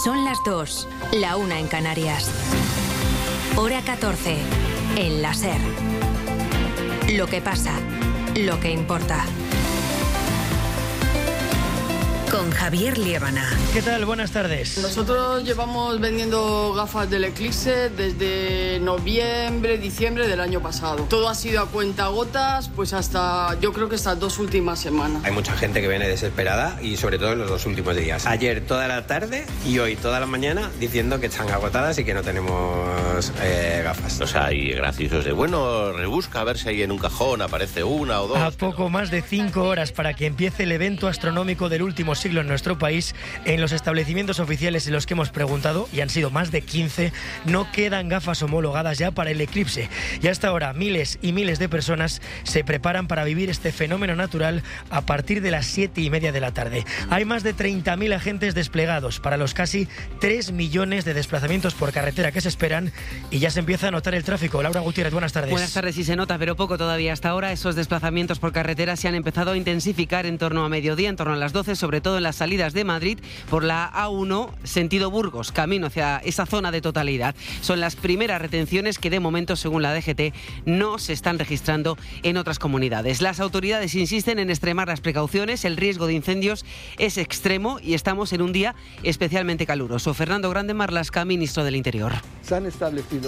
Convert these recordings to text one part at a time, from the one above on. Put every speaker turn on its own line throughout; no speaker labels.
Son las 2, la 1 en Canarias. Hora 14, en la SER. Lo que pasa, lo que importa. Con Javier Liébana.
¿Qué tal? Buenas tardes.
Nosotros llevamos vendiendo gafas del Eclipse desde noviembre, diciembre del año pasado. Todo ha sido a cuentagotas, pues yo creo que estas 2 últimas semanas.
Hay mucha gente que viene desesperada y sobre todo en los 2 últimos días. Ayer toda la tarde y hoy toda la mañana diciendo que están agotadas y que no tenemos gafas.
O sea, hay graciosos de, bueno, rebusca a ver si hay en un cajón, aparece una o dos.
A poco más de 5 horas para que empiece el evento astronómico del último siglo en nuestro país, en los establecimientos oficiales en los que hemos preguntado, y han sido más de 15, no quedan gafas homologadas ya para el eclipse. Y hasta ahora miles y miles de personas se preparan para vivir este fenómeno natural a partir de las 7:30 de la tarde. Hay más de 30.000 agentes desplegados para los casi 3 millones de desplazamientos por carretera que se esperan, y ya se empieza a notar el tráfico. Laura Gutiérrez, buenas tardes.
Buenas tardes, sí se nota, pero poco todavía. Hasta ahora esos desplazamientos por carretera se han empezado a intensificar en torno a mediodía, en torno a las 12, sobre todo en las salidas de Madrid por la A1 sentido Burgos, camino hacia esa zona de totalidad. Son las primeras retenciones que de momento, según la DGT, no se están registrando en otras comunidades. Las autoridades insisten en extremar las precauciones, el riesgo de incendios es extremo y estamos en un día especialmente caluroso. Fernando Grande Marlaska, ministro del Interior.
Se han establecido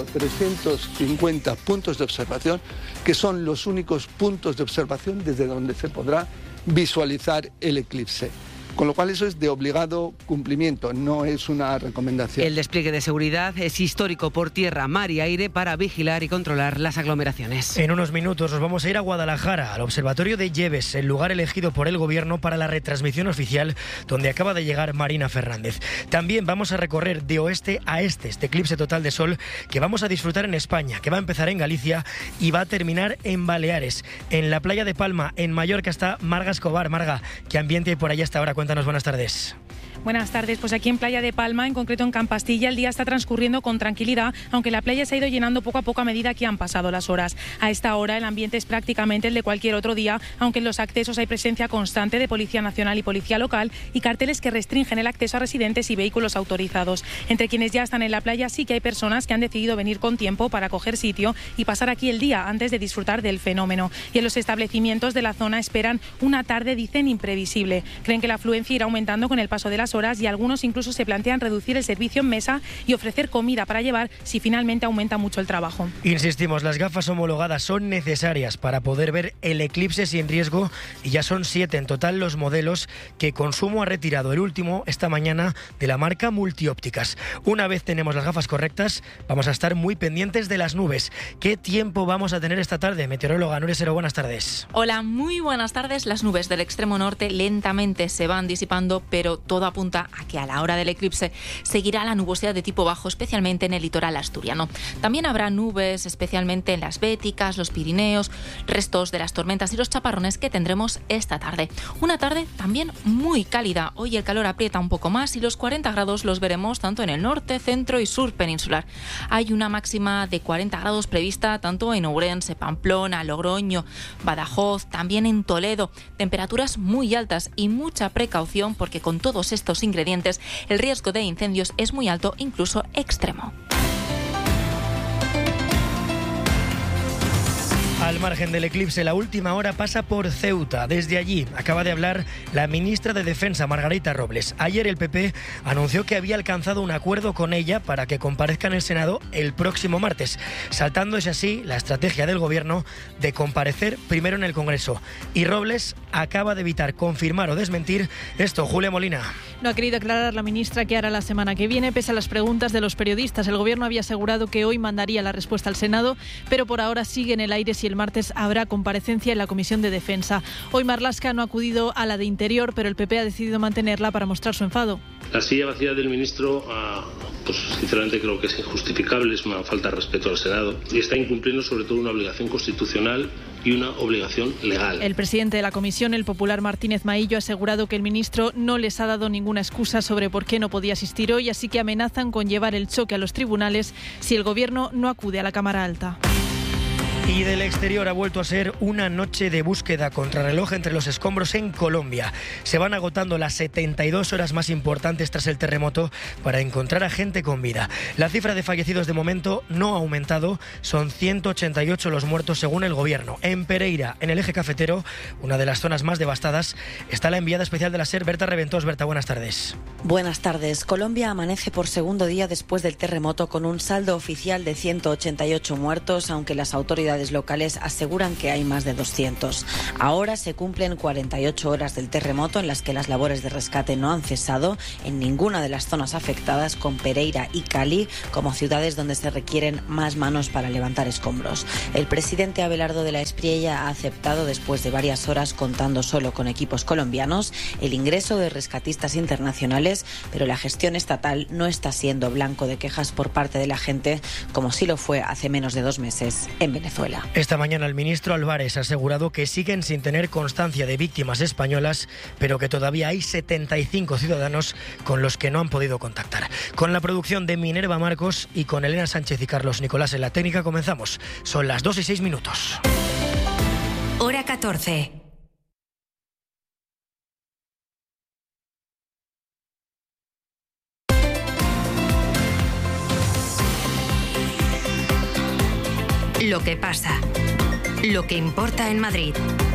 350 puntos de observación, que son los únicos puntos de observación desde donde se podrá visualizar el eclipse. Con lo cual eso es de obligado cumplimiento, no es una recomendación.
El despliegue de seguridad es histórico por tierra, mar y aire para vigilar y controlar las aglomeraciones.
En unos minutos nos vamos a ir a Guadalajara, al Observatorio de Lleves, el lugar elegido por el Gobierno para la retransmisión oficial, donde acaba de llegar Marina Fernández. También vamos a recorrer de oeste a este eclipse total de sol que vamos a disfrutar en España, que va a empezar en Galicia y va a terminar en Baleares. En la playa de Palma, en Mallorca, está Marga Escobar. Marga, ¿qué ambiente hay por allá hasta ahora? Cuéntanos, buenas tardes.
Buenas tardes, pues aquí en Playa de Palma, en concreto en Campastilla, el día está transcurriendo con tranquilidad, aunque la playa se ha ido llenando poco a poco a medida que han pasado las horas. A esta hora el ambiente es prácticamente el de cualquier otro día, aunque en los accesos hay presencia constante de Policía Nacional y Policía Local y carteles que restringen el acceso a residentes y vehículos autorizados. Entre quienes ya están en la playa sí que hay personas que han decidido venir con tiempo para coger sitio y pasar aquí el día antes de disfrutar del fenómeno. Y en los establecimientos de la zona esperan una tarde, dicen, imprevisible. Creen que la afluencia irá aumentando con el paso de las horas y algunos incluso se plantean reducir el servicio en mesa y ofrecer comida para llevar si finalmente aumenta mucho el trabajo.
Insistimos, las gafas homologadas son necesarias para poder ver el eclipse sin riesgo y ya son 7 en total los modelos que Consumo ha retirado, el último esta mañana, de la marca Multiópticas. Una vez tenemos las gafas correctas, vamos a estar muy pendientes de las nubes. ¿Qué tiempo vamos a tener esta tarde? Meteoróloga Nuria Sero, buenas tardes.
Hola, muy buenas tardes. Las nubes del extremo norte lentamente se van disipando, pero todo apunta a que a la hora del eclipse seguirá la nubosidad de tipo bajo, especialmente en el litoral asturiano. También habrá nubes, especialmente en las Béticas, los Pirineos, restos de las tormentas y los chaparrones que tendremos esta tarde. Una tarde también muy cálida. Hoy el calor aprieta un poco más y los 40 grados los veremos tanto en el norte, centro y sur peninsular. Hay una máxima de 40 grados prevista tanto en Ourense, Pamplona, Logroño, Badajoz, también en Toledo. Temperaturas muy altas y mucha precaución porque con todos estos ingredientes el riesgo de incendios es muy alto, incluso extremo.
Al margen del eclipse, la última hora pasa por Ceuta. Desde allí acaba de hablar la ministra de Defensa, Margarita Robles. Ayer el PP anunció que había alcanzado un acuerdo con ella para que comparezca en el Senado el próximo martes, saltándose así la estrategia del Gobierno de comparecer primero en el Congreso. Y Robles acaba de evitar confirmar o desmentir esto. Julia Molina.
No ha querido aclarar la ministra qué hará la semana que viene, pese a las preguntas de los periodistas. El Gobierno había asegurado que hoy mandaría la respuesta al Senado, pero por ahora sigue en el aire si el martes habrá comparecencia en la Comisión de Defensa. Hoy Marlaska no ha acudido a la de Interior, pero el PP ha decidido mantenerla para mostrar su enfado.
La silla vacía del ministro, pues sinceramente creo que es injustificable, es una falta de respeto al Senado y está incumpliendo sobre todo una obligación constitucional y una obligación legal.
El presidente de la comisión, el popular Martínez Maillo, ha asegurado que el ministro no les ha dado ninguna excusa sobre por qué no podía asistir hoy, así que amenazan con llevar el choque a los tribunales si el Gobierno no acude a la Cámara Alta.
Y del exterior ha vuelto a ser una noche de búsqueda contrarreloj entre los escombros en Colombia. Se van agotando las 72 horas más importantes tras el terremoto para encontrar a gente con vida. La cifra de fallecidos de momento no ha aumentado, son 188 los muertos según el gobierno. En Pereira, en el eje cafetero, una de las zonas más devastadas, está la enviada especial de la SER, Berta Reventós. Berta, buenas tardes.
Buenas tardes. Colombia amanece por segundo día después del terremoto con un saldo oficial de 188 muertos, aunque las autoridades locales aseguran que hay más de 200. Ahora se cumplen 48 horas del terremoto en las que las labores de rescate no han cesado en ninguna de las zonas afectadas, con Pereira y Cali como ciudades donde se requieren más manos para levantar escombros. El presidente Abelardo de la Espriella ha aceptado, después de varias horas contando solo con equipos colombianos, el ingreso de rescatistas internacionales, pero la gestión estatal no está siendo blanco de quejas por parte de la gente, como sí lo fue hace menos de 2 meses en Venezuela.
Esta mañana el ministro Álvarez ha asegurado que siguen sin tener constancia de víctimas españolas, pero que todavía hay 75 ciudadanos con los que no han podido contactar. Con la producción de Minerva Marcos y con Elena Sánchez y Carlos Nicolás en la técnica comenzamos. Son las 2:06.
Hora 14. Lo que pasa, lo que importa en Madrid.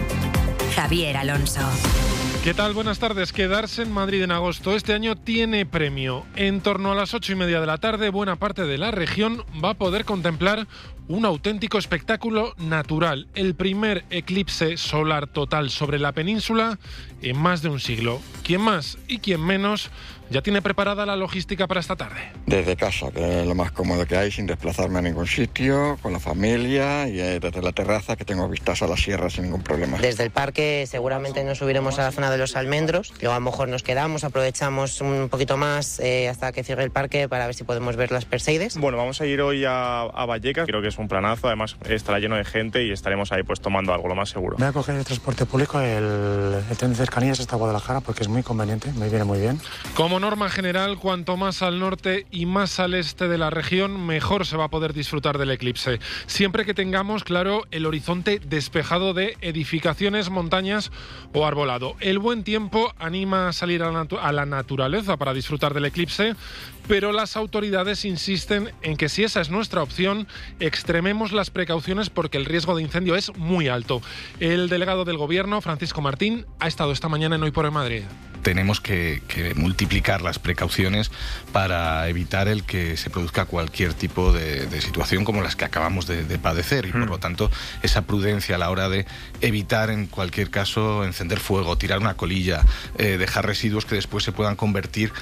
Javier Alonso.
¿Qué tal? Buenas tardes. Quedarse en Madrid en agosto este año tiene premio. En torno a las 8:30 de la tarde, buena parte de la región va a poder contemplar un auténtico espectáculo natural. El primer eclipse solar total sobre la península en más de un siglo. ¿Quién más y quién menos ya tiene preparada la logística para esta tarde?
Desde casa, que es lo más cómodo que hay, sin desplazarme a ningún sitio, con la familia, y desde la terraza, que tengo vistas a la sierra sin ningún problema.
Desde el parque seguramente nos subiremos a la zona de los almendros, luego a lo mejor nos quedamos, aprovechamos un poquito más hasta que cierre el parque para ver si podemos ver las Perseides.
Bueno, vamos a ir hoy a Vallecas, creo que es un planazo, además estará lleno de gente y estaremos ahí pues tomando algo, lo más seguro.
Voy a coger el transporte público, el tren de cercanías hasta Guadalajara, porque es muy conveniente, me viene muy bien.
Como norma general, cuanto más al norte y más al este de la región, mejor se va a poder disfrutar del eclipse. Siempre que tengamos, claro, el horizonte despejado de edificaciones, montañas o arbolado. El buen tiempo anima a salir a la naturaleza para disfrutar del eclipse, pero las autoridades insisten en que si esa es nuestra opción, extrememos las precauciones porque el riesgo de incendio es muy alto. El delegado del Gobierno, Francisco Martín, ha estado esta mañana en Hoy por Hoy Madrid.
Tenemos que multiplicar las precauciones para evitar el que se produzca cualquier tipo de situación como las que acabamos de padecer, y por lo tanto esa prudencia a la hora de evitar en cualquier caso encender fuego, tirar una colilla, dejar residuos que después se puedan convertir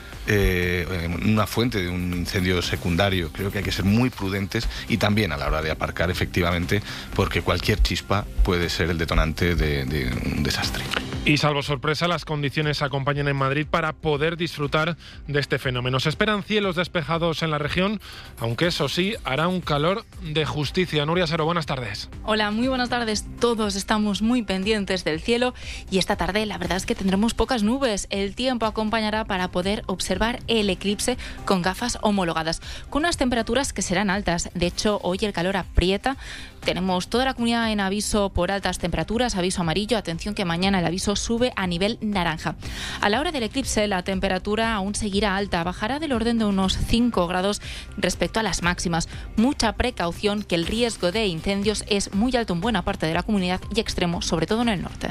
en una fuente de un incendio secundario. Creo que hay que ser muy prudentes, y también a la hora de aparcar, efectivamente, porque cualquier chispa puede ser el detonante de un desastre.
Y salvo sorpresa, las condiciones acompañan en Madrid para poder disfrutar de este fenómeno. Se esperan cielos despejados en la región, aunque eso sí, hará un calor de justicia. Nuria Sero, buenas tardes.
Hola, muy buenas tardes. Todos estamos muy pendientes del cielo y esta tarde la verdad es que tendremos pocas nubes. El tiempo acompañará para poder observar el eclipse con gafas homologadas, con unas temperaturas que serán altas. De hecho, hoy el calor aprieta. Tenemos toda la comunidad en aviso por altas temperaturas, aviso amarillo. Atención que mañana el aviso sube a nivel naranja. A la hora del eclipse la temperatura aún seguirá alta, bajará del orden de unos 5 grados respecto a las máximas. Mucha precaución, que el riesgo de incendios es muy alto en buena parte de la comunidad y extremo, sobre todo en el norte.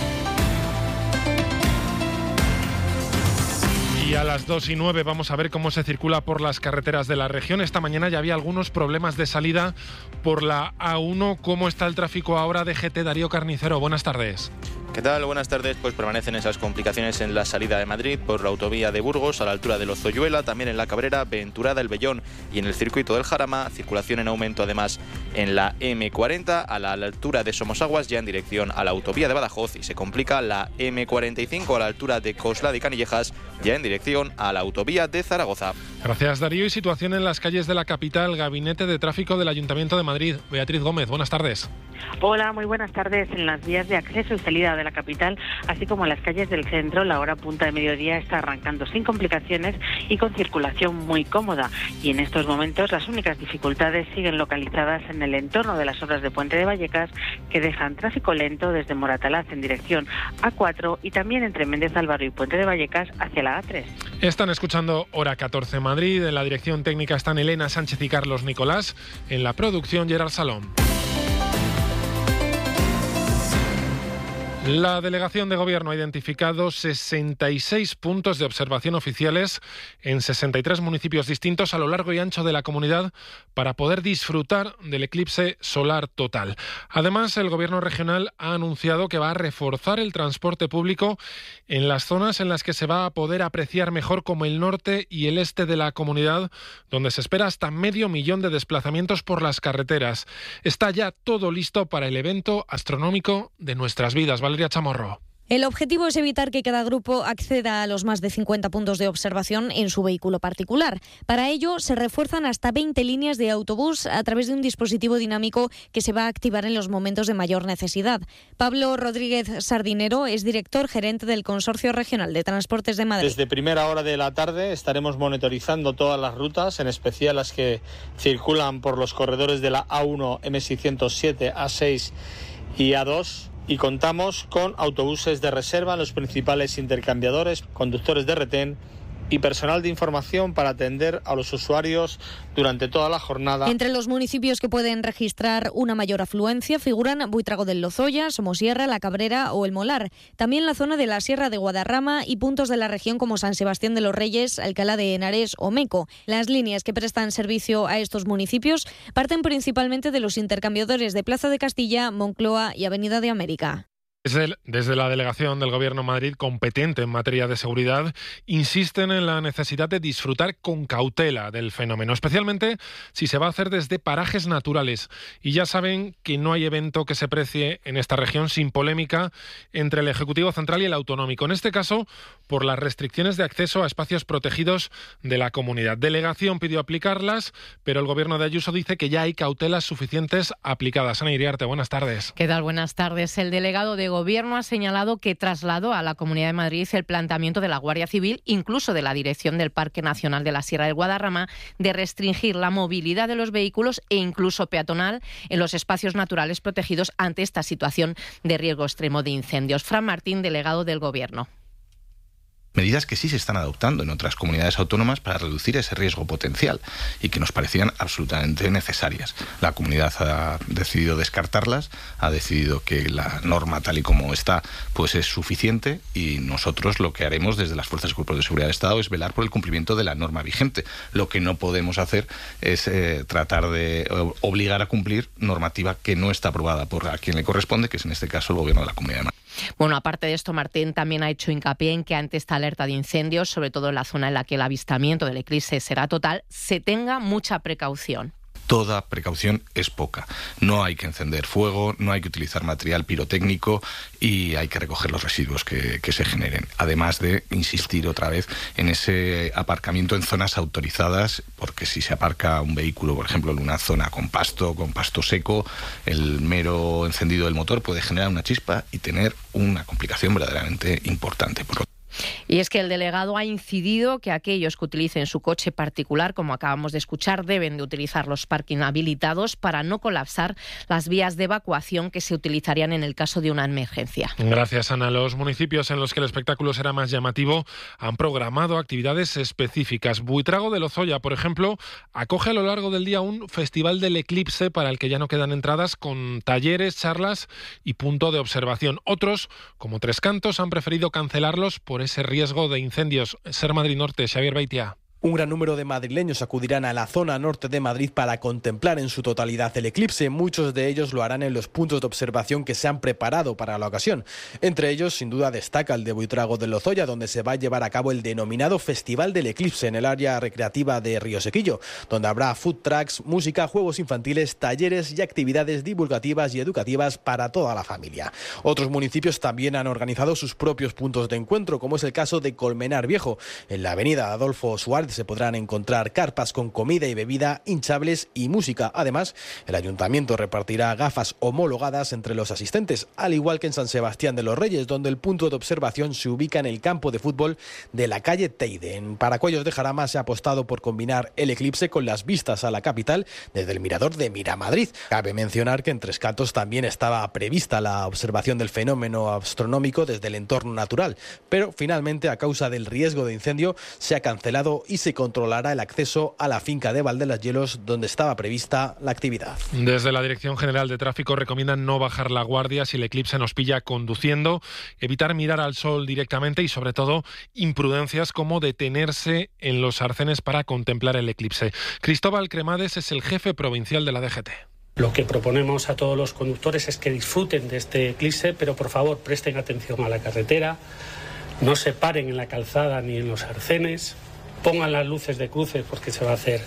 Y a las 2:09 vamos a ver cómo se circula por las carreteras de la región. Esta mañana ya había algunos problemas de salida por la A1. ¿Cómo está el tráfico ahora? DGT, Darío Carnicero, buenas tardes.
¿Qué tal? Buenas tardes. Pues permanecen esas complicaciones en la salida de Madrid por la autovía de Burgos a la altura de Lozoyuela, también en la Cabrera, Venturada, El Vellón y en el circuito del Jarama. Circulación en aumento además en la M40 a la altura de Somosaguas, ya en dirección a la autovía de Badajoz, y se complica la M45 a la altura de Coslada y Canillejas, ya en dirección a la autovía de Zaragoza.
Gracias, Darío. Y situación en las calles de la capital, Gabinete de Tráfico del Ayuntamiento de Madrid. Beatriz Gómez, buenas tardes.
Hola, muy buenas tardes. En las vías de acceso y salida de la capital, así como en las calles del centro, la hora punta de mediodía está arrancando sin complicaciones y con circulación muy cómoda. Y en estos momentos las únicas dificultades siguen localizadas en el entorno de las obras de Puente de Vallecas, que dejan tráfico lento desde Moratalaz en dirección A4 y también entre Méndez Álvaro y Puente de Vallecas hacia la A3.
Están escuchando Hora 14 Madrid. En la dirección técnica están Elena Sánchez y Carlos Nicolás. En la producción, Gerard Salom. La delegación de Gobierno ha identificado 66 puntos de observación oficiales en 63 municipios distintos a lo largo y ancho de la comunidad para poder disfrutar del eclipse solar total. Además, el Gobierno regional ha anunciado que va a reforzar el transporte público en las zonas en las que se va a poder apreciar mejor, como el norte y el este de la comunidad, donde se espera hasta 500.000 de desplazamientos por las carreteras. Está ya todo listo para el evento astronómico de nuestras vidas. Valeria Chamorro.
El objetivo es evitar que cada grupo acceda a los más de 50 puntos de observación en su vehículo particular. Para ello, se refuerzan hasta 20 líneas de autobús a través de un dispositivo dinámico que se va a activar en los momentos de mayor necesidad. Pablo Rodríguez Sardinero es director gerente del Consorcio Regional de Transportes de Madrid.
Desde primera hora de la tarde estaremos monitorizando todas las rutas, en especial las que circulan por los corredores de la A1, M607, A6 y A2. Y contamos con autobuses de reserva en los principales intercambiadores, conductores de retén y personal de información para atender a los usuarios durante toda la jornada.
Entre los municipios que pueden registrar una mayor afluencia figuran Buitrago del Lozoya, Somosierra, La Cabrera o El Molar. También la zona de la Sierra de Guadarrama y puntos de la región como San Sebastián de los Reyes, Alcalá de Henares o Meco. Las líneas que prestan servicio a estos municipios parten principalmente de los intercambiadores de Plaza de Castilla, Moncloa y Avenida de América.
Desde la delegación del Gobierno de Madrid, competente en materia de seguridad, insisten en la necesidad de disfrutar con cautela del fenómeno, especialmente si se va a hacer desde parajes naturales. Y ya saben que no hay evento que se precie en esta región sin polémica entre el Ejecutivo Central y el Autonómico. En este caso, por las restricciones de acceso a espacios protegidos de la comunidad. Delegación pidió aplicarlas, pero el Gobierno de Ayuso dice que ya hay cautelas suficientes aplicadas. Ana Iriarte, buenas tardes.
¿Qué tal? Buenas tardes. El delegado de Gobierno ha señalado que trasladó a la Comunidad de Madrid el planteamiento de la Guardia Civil, incluso de la dirección del Parque Nacional de la Sierra del Guadarrama, de restringir la movilidad de los vehículos e incluso peatonal en los espacios naturales protegidos ante esta situación de riesgo extremo de incendios. Fran Martín, delegado del Gobierno.
Medidas que sí se están adoptando en otras comunidades autónomas para reducir ese riesgo potencial y que nos parecían absolutamente necesarias. La comunidad ha decidido descartarlas, ha decidido que la norma tal y como está pues es suficiente, y nosotros lo que haremos desde las fuerzas y cuerpos de seguridad del Estado es velar por el cumplimiento de la norma vigente. Lo que no podemos hacer es tratar de obligar a cumplir normativa que no está aprobada por a quien le corresponde, que es en este caso el Gobierno de la Comunidad de Madrid.
Bueno, aparte de esto, Martín también ha hecho hincapié en que ante esta alerta de incendios, sobre todo en la zona en la que el avistamiento del eclipse será total, se tenga mucha precaución.
Toda precaución es poca. No hay que encender fuego, no hay que utilizar material pirotécnico y hay que recoger los residuos que se generen. Además de insistir otra vez en ese aparcamiento en zonas autorizadas, porque si se aparca un vehículo, por ejemplo, en una zona con pasto seco, el mero encendido del motor puede generar una chispa y tener una complicación verdaderamente importante.
Y es que el delegado ha incidido que aquellos que utilicen su coche particular, como acabamos de escuchar, deben de utilizar los parking habilitados para no colapsar las vías de evacuación que se utilizarían en el caso de una emergencia.
Gracias, Ana. Los municipios en los que el espectáculo será más llamativo han programado actividades específicas. Buitrago de Lozoya, por ejemplo, acoge a lo largo del día un festival del eclipse para el que ya no quedan entradas, con talleres, charlas y punto de observación. Otros, como Tres Cantos, han preferido cancelarlos por ese riesgo de incendios. Ser Madrid Norte, Xavier Beitia.
Un gran número de madrileños acudirán a la zona norte de Madrid para contemplar en su totalidad el eclipse. Muchos de ellos lo harán en los puntos de observación que se han preparado para la ocasión. Entre ellos, sin duda, destaca el de Buitrago de Lozoya, donde se va a llevar a cabo el denominado Festival del Eclipse en el área recreativa de Río Sequillo, donde habrá food trucks, música, juegos infantiles, talleres y actividades divulgativas y educativas para toda la familia. Otros municipios también han organizado sus propios puntos de encuentro, como es el caso de Colmenar Viejo, en la avenida Adolfo Suárez se podrán encontrar carpas con comida y bebida, hinchables y música. Además, el ayuntamiento repartirá gafas homologadas entre los asistentes, al igual que en San Sebastián de los Reyes, donde el punto de observación se ubica en el campo de fútbol de la calle Teide. En Paracuellos de Jarama se ha apostado por combinar el eclipse con las vistas a la capital desde el mirador de Miramadrid. Cabe mencionar que en Tres Cantos también estaba prevista la observación del fenómeno astronómico desde el entorno natural, pero finalmente, a causa del riesgo de incendio, se ha cancelado y se controlará el acceso a la finca de Valdelas-Hielos, donde estaba prevista la actividad.
Desde la Dirección General de Tráfico recomiendan no bajar la guardia si el eclipse nos pilla conduciendo, evitar mirar al sol directamente y, sobre todo, imprudencias como detenerse en los arcenes para contemplar el eclipse. Cristóbal Cremades es el jefe provincial de la DGT.
Lo que proponemos a todos los conductores es que disfruten de este eclipse, pero por favor presten atención a la carretera, no se paren en la calzada ni en los arcenes, pongan las luces de cruces porque se va a hacer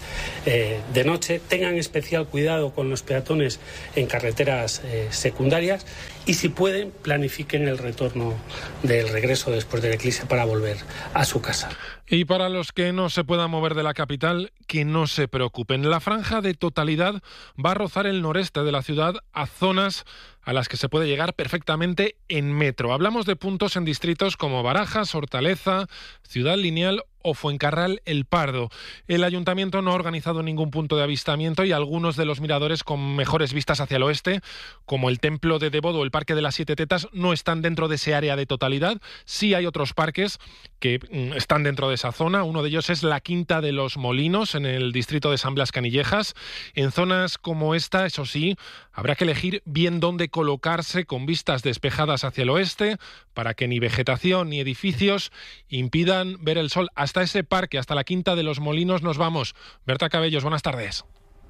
de noche, tengan especial cuidado con los peatones en carreteras secundarias y, si pueden, planifiquen el retorno del regreso después del eclipse para volver a su casa.
Y para los que no se puedan mover de la capital, que no se preocupen. La franja de totalidad va a rozar el noreste de la ciudad a zonas a las que se puede llegar perfectamente en metro. Hablamos de puntos en distritos como Barajas, Hortaleza, Ciudad Lineal o Fuencarral El Pardo. El ayuntamiento no ha organizado ningún punto de avistamiento y algunos de los miradores con mejores vistas hacia el oeste, como el Templo de Devodo o el Parque de las Siete Tetas, no están dentro de ese área de totalidad. Sí hay otros parques que están dentro de esa zona. Uno de ellos es la Quinta de los Molinos, en el distrito de San Blas Canillejas. En zonas como esta, eso sí, habrá que elegir bien dónde colocarse con vistas despejadas hacia el oeste para que ni vegetación ni edificios impidan ver el sol. Hasta ese parque, hasta la Quinta de los Molinos nos vamos. Berta Cabellos, buenas tardes.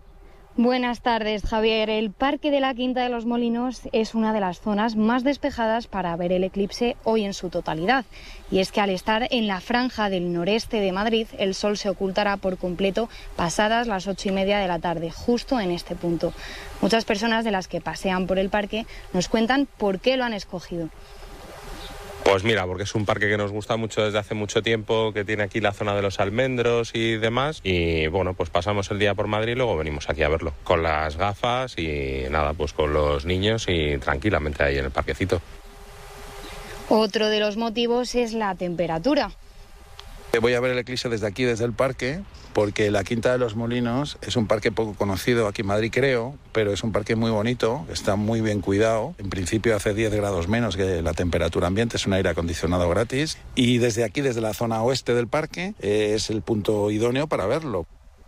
Buenas tardes, Javier. El Parque de la Quinta de los Molinos es una de las zonas más despejadas para ver el eclipse hoy en su totalidad. Y es que al estar en la franja del noreste de Madrid, el sol se ocultará por completo pasadas las 8:30 de la tarde, justo en este punto. Muchas personas de las que pasean por el parque nos cuentan por qué lo han escogido.
Pues mira, porque es un parque que nos gusta mucho desde hace mucho tiempo, que tiene aquí la zona de los almendros y demás. Y bueno, pues pasamos el día por Madrid y luego venimos aquí a verlo. Con las gafas y nada, pues con los niños y tranquilamente ahí en el parquecito.
Otro de los motivos es la temperatura.
Voy a ver el eclipse desde aquí, desde el parque, porque la Quinta de los Molinos es un parque poco conocido aquí en Madrid, creo, pero es un parque muy bonito, está muy bien cuidado. En principio hace 10 grados menos que la temperatura ambiente, es un aire acondicionado gratis. Y desde aquí, desde la zona oeste del parque, es el punto idóneo para verlo.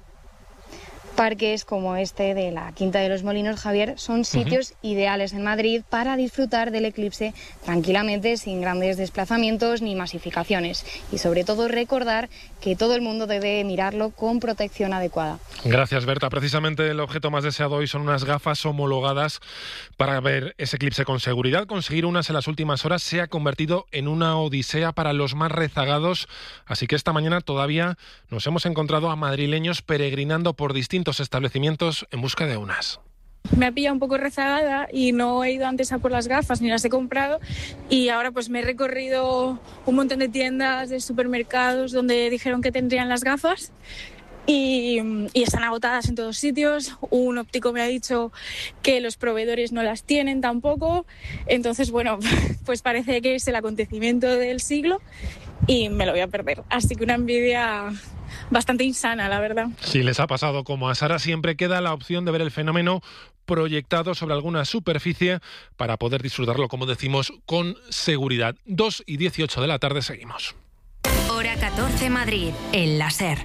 Parques como este de la Quinta de los Molinos, Javier, son sitios ideales en Madrid para disfrutar del eclipse tranquilamente, sin grandes desplazamientos ni masificaciones. Y sobre todo recordar que todo el mundo debe mirarlo con protección adecuada.
Gracias, Berta. Precisamente el objeto más deseado hoy son unas gafas homologadas para ver ese eclipse con seguridad. Conseguir unas en las últimas horas se ha convertido en una odisea para los más rezagados, así que esta mañana todavía nos hemos encontrado a madrileños peregrinando por distintos establecimientos en busca de unas.
Me ha pillado un poco rezagada y no he ido antes a por las gafas ni las he comprado, y ahora pues me he recorrido un montón de tiendas, de supermercados donde dijeron que tendrían las gafas y están agotadas en todos sitios. Un óptico me ha dicho que los proveedores no las tienen tampoco. Entonces, bueno, pues parece que es el acontecimiento del siglo y me lo voy a perder. Así que una envidia bastante insana, la verdad.
Si les ha pasado como a Sara, siempre queda la opción de ver el fenómeno proyectado sobre alguna superficie para poder disfrutarlo, como decimos, con seguridad. 2:18 de la tarde, seguimos.
Hora 14 Madrid, en la SER.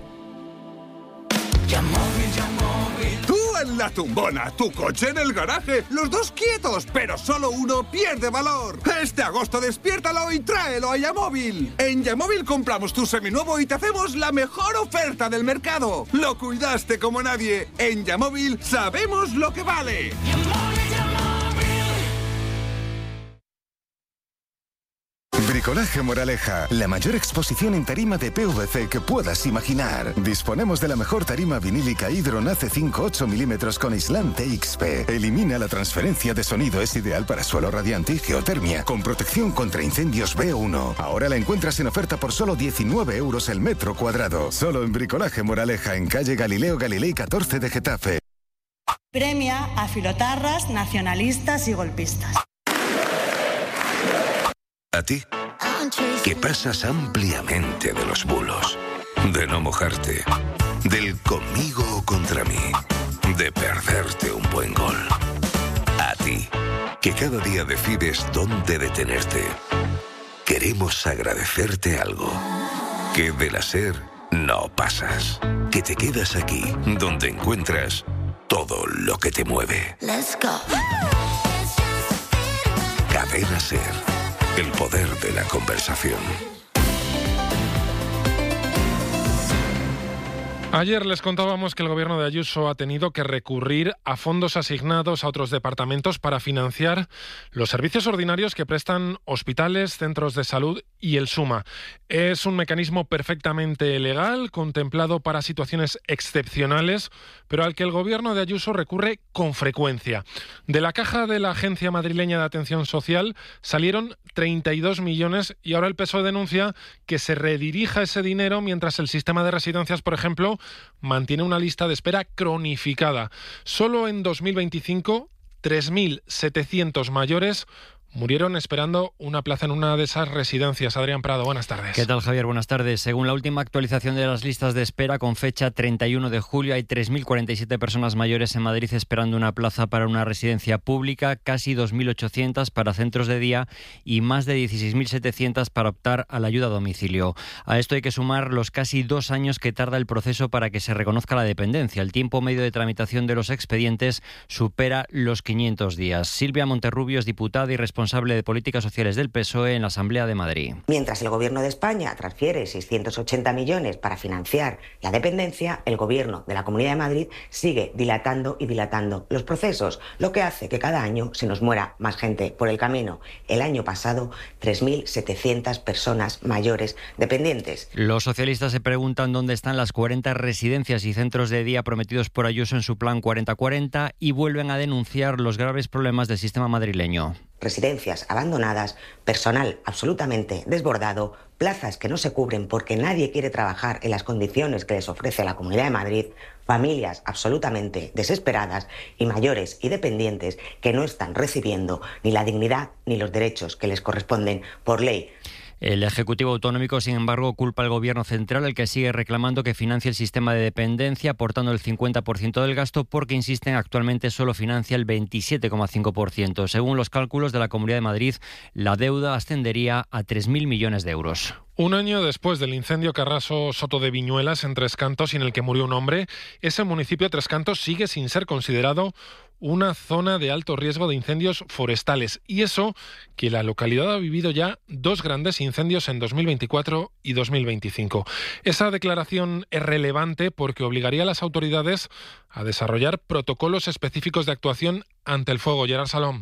Tú en la tumbona, tu coche en el garaje, los dos quietos, pero solo uno pierde valor. Este agosto despiértalo y tráelo a Yamóvil. En Yamóvil compramos tu seminuevo y te hacemos la mejor oferta del mercado. Lo cuidaste como nadie. En Yamóvil sabemos lo que vale.
Bricolaje Moraleja, la mayor exposición en tarima de PVC que puedas imaginar. Disponemos de la mejor tarima vinílica Hydron AC5 8 mm con aislante XP. Elimina la transferencia de sonido, es ideal para suelo radiante y geotermia, con protección contra incendios B1. Ahora la encuentras en oferta por solo 19 euros el metro cuadrado. Solo en Bricolaje Moraleja, en calle Galileo Galilei 14 de Getafe.
Premia a filotarras, nacionalistas y golpistas.
A ti, que pasas ampliamente de los bulos, de no mojarte, del conmigo o contra mí, de perderte un buen gol. A ti, que cada día decides dónde detenerte. Queremos agradecerte algo, que de la SER no pasas, que te quedas aquí, donde encuentras todo lo que te mueve.
Let's go.
Cadena SER. El poder de la conversación.
Ayer les contábamos que el gobierno de Ayuso ha tenido que recurrir a fondos asignados a otros departamentos para financiar los servicios ordinarios que prestan hospitales, centros de salud y el SUMA. Es un mecanismo perfectamente legal, contemplado para situaciones excepcionales, pero al que el gobierno de Ayuso recurre con frecuencia. De la caja de la Agencia Madrileña de Atención Social salieron 32 millones y ahora el PSOE denuncia que se redirija ese dinero mientras el sistema de residencias, por ejemplo, mantiene una lista de espera cronificada. Solo en 2025, 3.700 mayores murieron esperando una plaza en una de esas residencias. Adrián Prado, buenas tardes.
¿Qué tal, Javier? Buenas tardes. Según la última actualización de las listas de espera, con fecha 31 de julio, hay 3.047 personas mayores en Madrid esperando una plaza para una residencia pública, casi 2.800 para centros de día y más de 16.700 para optar a la ayuda a domicilio. A esto hay que sumar los casi 2 años que tarda el proceso para que se reconozca la dependencia. El tiempo medio de tramitación de los expedientes supera los 500 días. Silvia Monterrubio es diputada y responsable de Políticas Sociales del PSOE en la Asamblea de Madrid.
Mientras el Gobierno de España transfiere 680 millones para financiar la dependencia, el Gobierno de la Comunidad de Madrid sigue dilatando y dilatando los procesos, lo que hace que cada año se nos muera más gente por el camino. El año pasado, 3.700 personas mayores dependientes.
Los socialistas se preguntan dónde están las 40 residencias y centros de día prometidos por Ayuso en su plan 40-40 y vuelven a denunciar los graves problemas del sistema madrileño.
Residencias abandonadas, personal absolutamente desbordado, plazas que no se cubren porque nadie quiere trabajar en las condiciones que les ofrece la Comunidad de Madrid, familias absolutamente desesperadas y mayores y dependientes que no están recibiendo ni la dignidad ni los derechos que les corresponden por ley.
El Ejecutivo Autonómico, sin embargo, culpa al Gobierno central, el que sigue reclamando que financie el sistema de dependencia, aportando el 50% del gasto, porque, insisten, actualmente solo financia el 27,5%. Según los cálculos de la Comunidad de Madrid, la deuda ascendería a 3.000 millones de euros.
Un año después del incendio que arrasó Soto de Viñuelas en Tres Cantos y en el que murió un hombre, ese municipio, Tres Cantos, sigue sin ser considerado una zona de alto riesgo de incendios forestales. Y eso que la localidad ha vivido ya 2 grandes incendios en 2024 y 2025. Esa declaración es relevante porque obligaría a las autoridades a desarrollar protocolos específicos de actuación ante el fuego. Gerard Salom.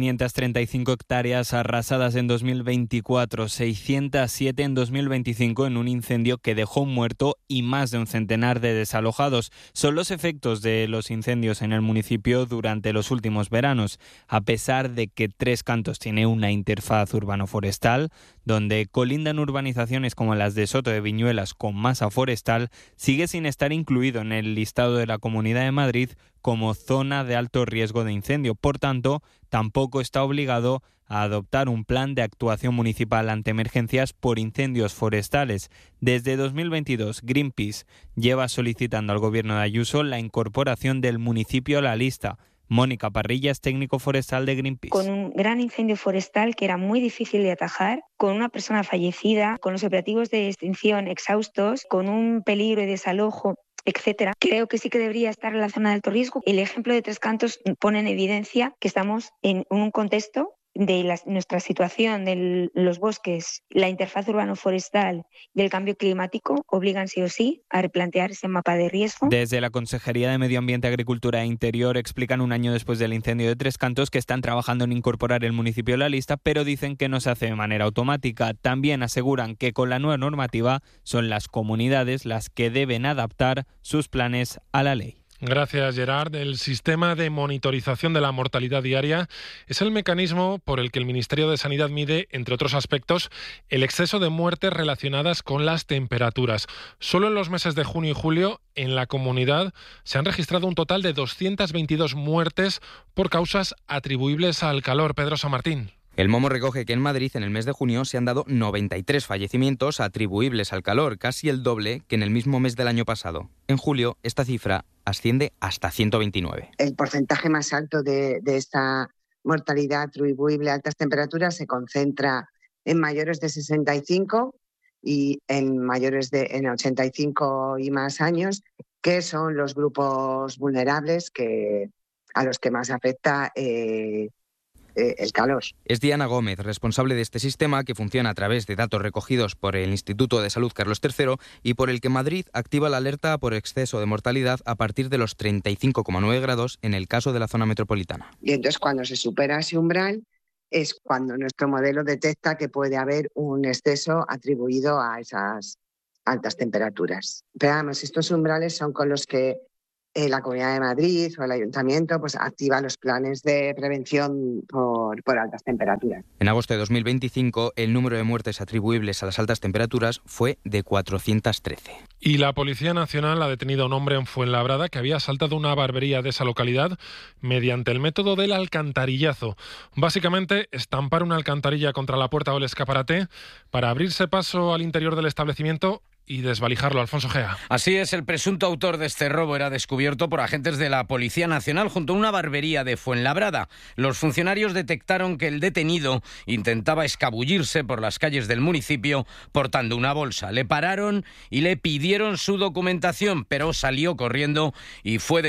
535 hectáreas arrasadas en 2024, 607 en 2025 en un incendio que dejó un muerto y más de un centenar de desalojados. Son los efectos de los incendios en el municipio durante los últimos veranos. A pesar de que Tres Cantos tiene una interfaz urbano-forestal, donde colindan urbanizaciones como las de Soto de Viñuelas con masa forestal, sigue sin estar incluido en el listado de la Comunidad de Madrid como zona de alto riesgo de incendio. Por tanto, tampoco está obligado a adoptar un plan de actuación municipal ante emergencias por incendios forestales. Desde 2022, Greenpeace lleva solicitando al Gobierno de Ayuso la incorporación del municipio a la lista. Mónica Parrilla es técnico forestal de Greenpeace.
Con un gran incendio forestal que era muy difícil de atajar, con una persona fallecida, con los operativos de extinción exhaustos, con un peligro de desalojo, etcétera. Creo que sí que debería estar en la zona de alto riesgo. El ejemplo de Tres Cantos pone en evidencia que estamos en un contexto nuestra situación de los bosques, la interfaz urbano-forestal y el cambio climático obligan sí o sí a replantear ese mapa de riesgo.
Desde la Consejería de Medio Ambiente, Agricultura e Interior explican un año después del incendio de Tres Cantos que están trabajando en incorporar el municipio a la lista, pero dicen que no se hace de manera automática. También aseguran que con la nueva normativa son las comunidades las que deben adaptar sus planes a la ley.
Gracias, Gerard. El sistema de monitorización de la mortalidad diaria es el mecanismo por el que el Ministerio de Sanidad mide, entre otros aspectos, el exceso de muertes relacionadas con las temperaturas. Solo en los meses de junio y julio, en la comunidad, se han registrado un total de 222 muertes por causas atribuibles al calor. Pedro San Martín.
El Momo recoge que en Madrid en el mes de junio se han dado 93 fallecimientos atribuibles al calor, casi el doble que en el mismo mes del año pasado. En julio, esta cifra asciende hasta 129.
El porcentaje más alto de esta mortalidad atribuible a altas temperaturas se concentra en mayores de 65 y en mayores de 85 y más años, que son los grupos vulnerables a los que más afecta el calor.
Es Diana Gómez, responsable de este sistema que funciona a través de datos recogidos por el Instituto de Salud Carlos III y por el que Madrid activa la alerta por exceso de mortalidad a partir de los 35,9 grados en el caso de la zona metropolitana.
Y entonces cuando se supera ese umbral es cuando nuestro modelo detecta que puede haber un exceso atribuido a esas altas temperaturas. Pero vamos, estos umbrales son con los que la Comunidad de Madrid o el Ayuntamiento pues activa los planes de prevención por altas temperaturas.
En agosto de 2025, el número de muertes atribuibles a las altas temperaturas fue de 413.
Y la Policía Nacional ha detenido a un hombre en Fuenlabrada que había asaltado una barbería de esa localidad mediante el método del alcantarillazo. Básicamente, estampar una alcantarilla contra la puerta o el escaparate para abrirse paso al interior del establecimiento y desvalijarlo. Alfonso Gea.
Así es, el presunto autor de este robo era descubierto por agentes de la Policía Nacional junto a una barbería de Fuenlabrada. Los funcionarios detectaron que el detenido intentaba escabullirse por las calles del municipio portando una bolsa. Le pararon y le pidieron su documentación, pero salió corriendo y fue